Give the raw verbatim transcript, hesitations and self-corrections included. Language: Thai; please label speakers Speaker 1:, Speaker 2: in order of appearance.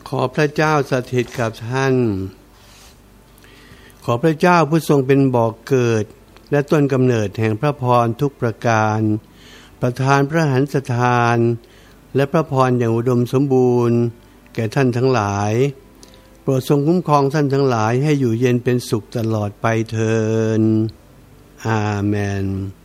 Speaker 1: ขอพระเจ้าสถิตกับท่านขอพระเจ้าผู้ทรงเป็นบ่อกเกิดและต้นกำเนิดแห่งพระพรทุกประการประทานพระหันสถานและพระพรอย่างอุดมสมบูรณ์แก่ท่านทั้งหลายโปรดทรงคุ้มครองท่านทั้งหลายให้อยู่เย็นเป็นสุขตลอดไปเทอญอาเมน